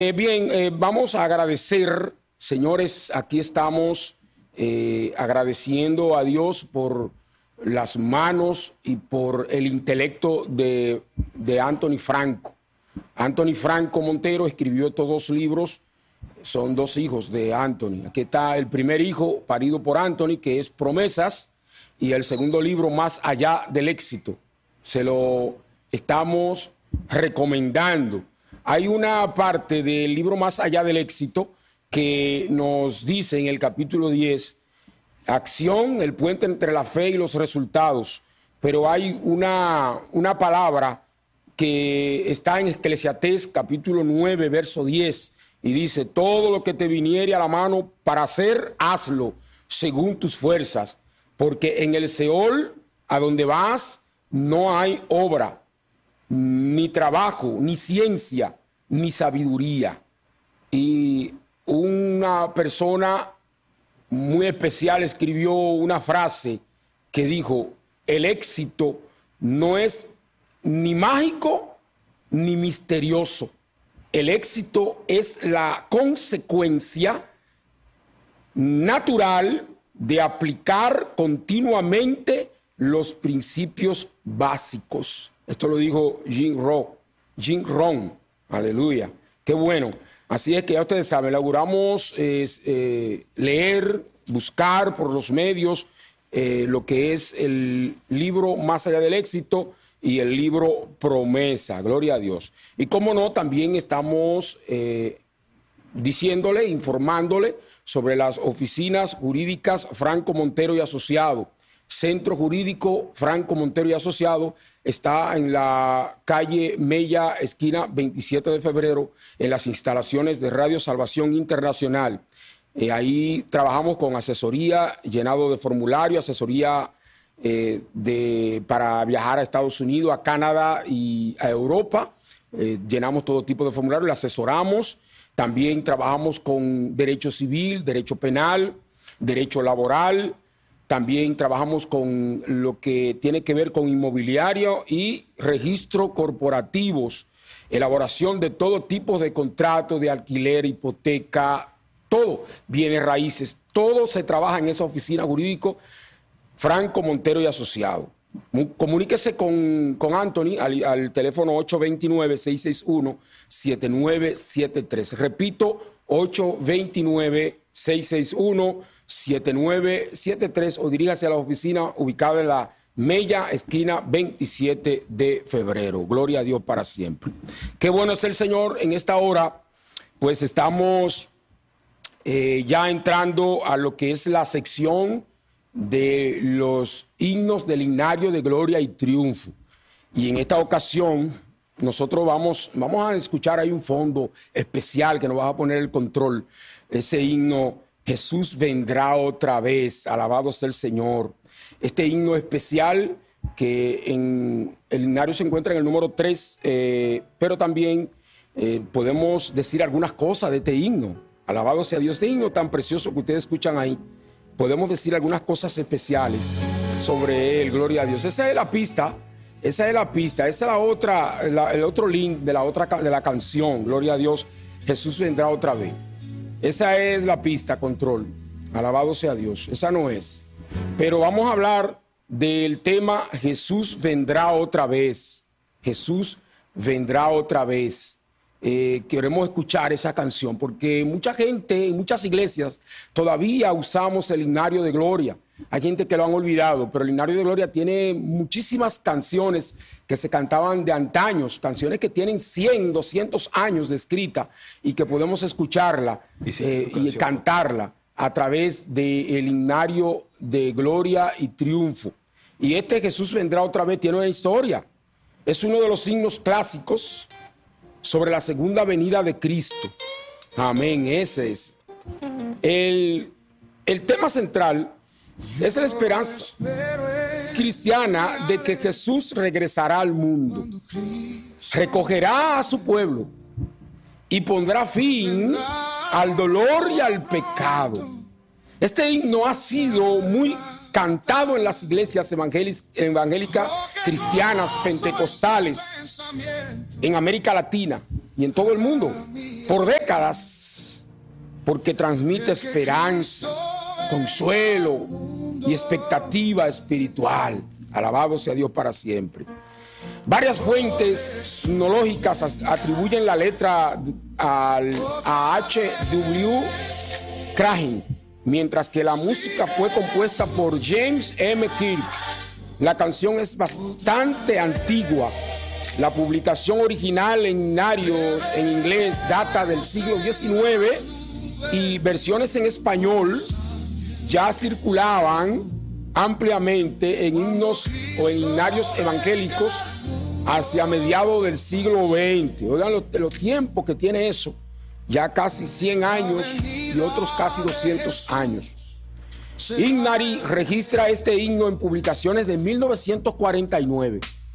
Vamos a agradecer, señores, aquí estamos agradeciendo a Dios por las manos y por el intelecto de Anthony Franco. Anthony Franco Montero escribió estos dos libros, son dos hijos de Anthony. Aquí está el primer hijo parido por Anthony, que es Promesas, y el segundo libro, Más allá del éxito. Se lo estamos recomendando. Hay una parte del libro Más allá del éxito que nos dice en el capítulo 10, acción, el puente entre la fe y los resultados. Pero hay una palabra que está en Eclesiastés capítulo 9, verso 10, y dice, todo lo que te viniere a la mano para hacer, hazlo según tus fuerzas, porque en el Seol, a donde vas, no hay obra, ni trabajo, ni ciencia, ni sabiduría. Y una persona muy especial escribió una frase que dijo, el éxito no es ni mágico ni misterioso. El éxito es la consecuencia natural de aplicar continuamente los principios básicos. Esto lo dijo Jim Rohn. Aleluya. Qué bueno. Así es que ya ustedes saben, logramos leer, buscar por los medios lo que es el libro Más allá del éxito y el libro Promesa. Gloria a Dios. Y cómo no, también estamos diciéndole, informándole sobre las oficinas jurídicas Franco Montero y Asociado. Centro Jurídico Franco Montero y Asociado está en la calle Mella, esquina 27 de febrero, en las instalaciones de Radio Salvación Internacional. Ahí trabajamos con asesoría, llenado de formulario, asesoría para viajar a Estados Unidos, a Canadá y a Europa. Llenamos todo tipo de formularios, le asesoramos. También trabajamos con derecho civil, derecho penal, derecho laboral. También trabajamos con lo que tiene que ver con inmobiliario y registro corporativos, elaboración de todo tipo de contratos de alquiler, hipoteca, todo, bienes raíces, todo se trabaja en esa oficina jurídico Franco Montero y Asociado. Comuníquese con Anthony al teléfono 829-661-7973. Repito, 829-661-7973 o diríjase a la oficina ubicada en la Mella, esquina 27 de febrero. Gloria a Dios para siempre. Qué bueno es el Señor en esta hora, pues estamos ya entrando a lo que es la sección de los himnos del himnario de gloria y triunfo. Y en esta ocasión nosotros vamos a escuchar ahí un fondo especial que nos va a poner el control. Ese himno, Jesús vendrá otra vez, alabado sea el Señor. Este himno especial que en el himnario se encuentra en el número 3, pero también podemos decir algunas cosas de este himno. Alabado sea Dios, este himno tan precioso que ustedes escuchan ahí. Podemos decir algunas cosas especiales sobre él, gloria a Dios. Esa es la pista, esa es la otra, el otro link de la canción, gloria a Dios, Jesús vendrá otra vez. Esa es la pista, control, alabado sea Dios, esa no es. Pero vamos a hablar del tema Jesús vendrá otra vez, Jesús vendrá otra vez. Queremos escuchar esa canción porque mucha gente, en muchas iglesias todavía usamos el himnario de gloria. Hay gente que lo han olvidado, pero el himnario de gloria tiene muchísimas canciones que se cantaban de antaños, canciones que tienen 100, 200 años de escrita y que podemos escucharla y cantarla a través del himnario de gloria y triunfo. Y este Jesús vendrá otra vez tiene una historia. Es uno de los himnos clásicos sobre la segunda venida de Cristo. Amén, ese es. El tema central es la esperanza cristiana de que Jesús regresará al mundo, recogerá a su pueblo y pondrá fin al dolor y al pecado. Este himno ha sido muy cantado en las iglesias evangélicas, cristianas, pentecostales, en América Latina y en todo el mundo. por décadas, porque transmite esperanza, consuelo y expectativa espiritual. Alabado sea Dios para siempre. Varias fuentes sinológicas atribuyen la letra a H.W. Crahin, mientras que la música fue compuesta por James M. Kirk. La canción es bastante antigua. La publicación original en himnarios en inglés data del siglo XIX y versiones en español ya circulaban ampliamente en himnos o en himnarios evangélicos hacia mediados del siglo XX. Oigan los tiempos que tiene eso. Ya casi 100 años y otros casi 200 años. Hymnary registra este himno en publicaciones de 1949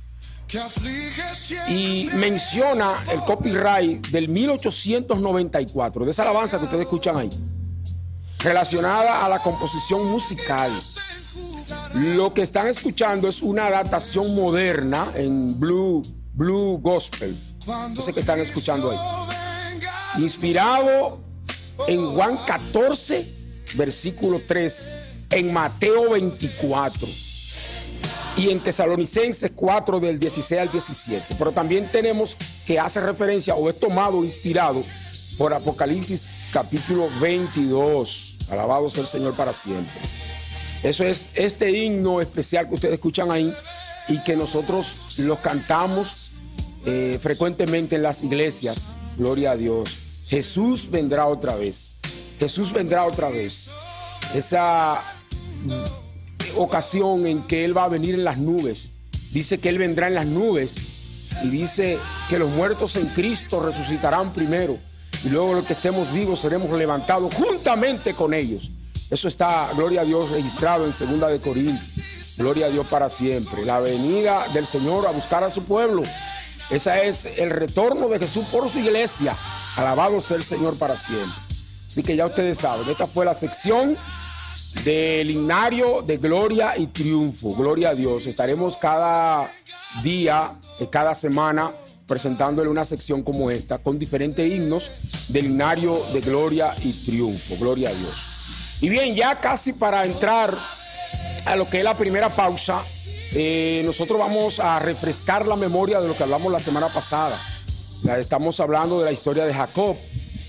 y menciona el copyright del 1894, de esa alabanza que ustedes escuchan ahí, relacionada a la composición musical. Lo que están escuchando es una adaptación moderna en blue gospel. Ese que están escuchando ahí, inspirado en Juan 14, versículo 3, en Mateo 24 y en Tesalonicenses 4 del 16 al 17. Pero también tenemos que hace referencia o es tomado, inspirado por Apocalipsis capítulo 22. Alabado sea el Señor para siempre. Eso es este himno especial que ustedes escuchan ahí y que nosotros los cantamos frecuentemente en las iglesias. Gloria a Dios. Jesús vendrá otra vez. Jesús vendrá otra vez. Esa ocasión en que Él va a venir en las nubes. Dice que Él vendrá en las nubes y dice que los muertos en Cristo resucitarán primero y luego los que estemos vivos seremos levantados juntamente con ellos. Eso está, gloria a Dios, registrado en 2 de Corintios. Gloria a Dios para siempre. La venida del Señor a buscar a su pueblo. Ese es el retorno de Jesús por su iglesia. Alabado sea el Señor para siempre. Así que ya ustedes saben, esta fue la sección del himnario de gloria y triunfo. Gloria a Dios. Estaremos cada día, cada semana, presentándole una sección como esta, con diferentes himnos del himnario de gloria y triunfo. Gloria a Dios. Y bien, ya casi para entrar a lo que es la primera pausa, nosotros vamos a refrescar la memoria de lo que hablamos la semana pasada. Estamos hablando de la historia de Jacob,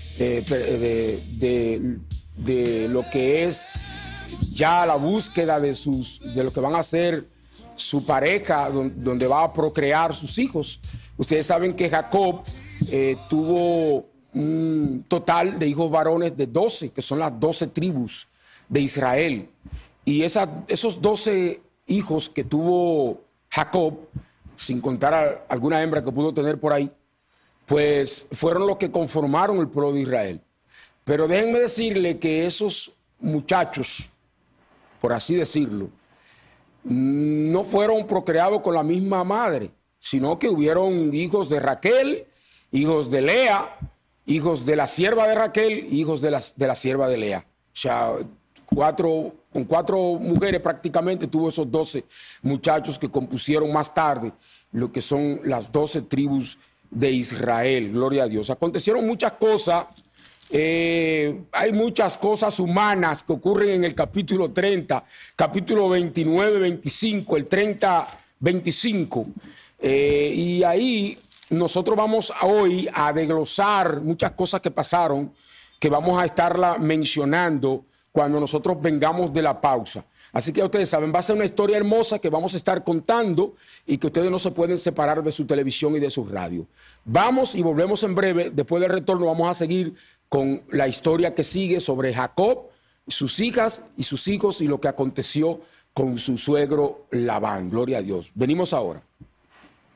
de lo que es ya la búsqueda de lo que van a ser su pareja, donde va a procrear sus hijos. Ustedes saben que Jacob tuvo un total de hijos varones de 12, que son las 12 tribus de Israel. Y esos 12 hijos que tuvo Jacob, sin contar alguna hembra que pudo tener por ahí, pues fueron los que conformaron el pueblo de Israel. Pero déjenme decirle que esos muchachos, por así decirlo, no fueron procreados con la misma madre, sino que hubieron hijos de Raquel, hijos de Lea, hijos de la sierva de Raquel, hijos de la sierva de Lea. O sea, con 4 mujeres prácticamente tuvo esos 12 muchachos que compusieron más tarde lo que son las 12 tribus de Israel. Gloria a Dios. Acontecieron muchas cosas. Hay muchas cosas humanas que ocurren en el capítulo 30, capítulo 29, 25, el 30, 25. Y ahí nosotros vamos hoy a desglosar muchas cosas que pasaron, que vamos a estarla mencionando cuando nosotros vengamos de la pausa. Así que ustedes saben, va a ser una historia hermosa que vamos a estar contando y que ustedes no se pueden separar de su televisión y de su radio. Vamos y volvemos en breve. Después del retorno vamos a seguir con la historia que sigue sobre Jacob, sus hijas y sus hijos y lo que aconteció con su suegro Labán. Gloria a Dios. Venimos ahora.